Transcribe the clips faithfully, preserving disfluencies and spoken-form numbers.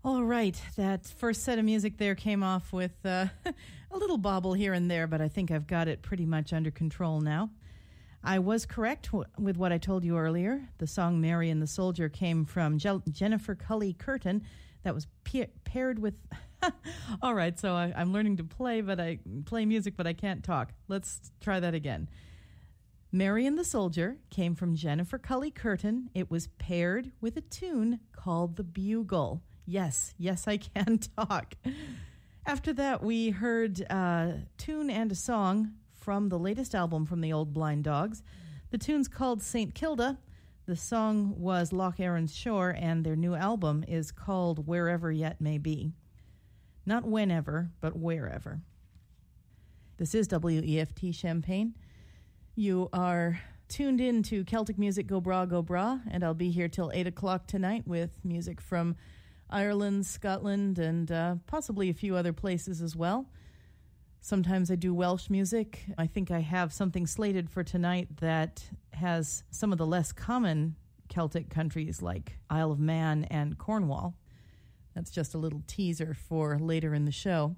All right, that first set of music there came off with uh, a little bobble here and there, but I think I've got it pretty much under control now. I was correct w- with what I told you earlier. The song Mary and the Soldier came from Je- Jennifer Cully Curtin. That was pe- paired with... All right, so I, I'm learning to play, but I play music, but I can't talk. Let's try that again. Mary and the Soldier came from Jennifer Cully Curtin. It was paired with a tune called The Bugle. Yes, yes, I can talk. After that, we heard a tune and a song from the latest album from the Old Blind Dogs. The tune's called Saint Kilda. The song was Loch Erin's Shore, and their new album is called Wherever Yet May Be. Not whenever, but wherever. This is W E F T Champaign. You are tuned in to Celtic Music Go Bra Go Bra, and I'll be here till eight o'clock tonight with music from Ireland, Scotland, and uh, possibly a few other places as well. Sometimes I do Welsh music. I think I have something slated for tonight that has some of the less common Celtic countries like Isle of Man and Cornwall. That's just a little teaser for later in the show.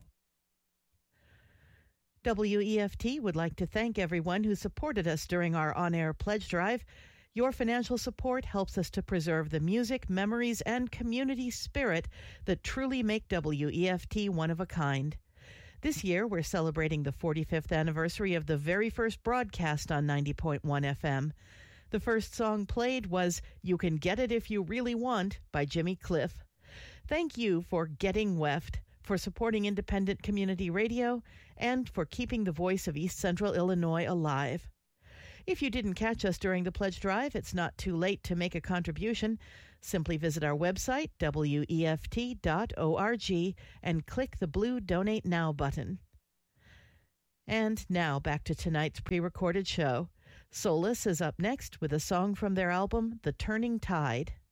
W E F T would like to thank everyone who supported us during our on-air pledge drive. Your financial support helps us to preserve the music, memories, and community spirit that truly make W E F T one of a kind. This year, we're celebrating the forty-fifth anniversary of the very first broadcast on ninety point one F M. The first song played was You Can Get It If You Really Want by Jimmy Cliff. Thank you for getting weft, for supporting independent community radio, and for keeping the voice of East Central Illinois alive. If you didn't catch us during the pledge drive, it's not too late to make a contribution. Simply visit our website, W E F T dot org, and click the blue Donate Now button. And now back to tonight's pre-recorded show. Solus is up next with a song from their album, The Turning Tide.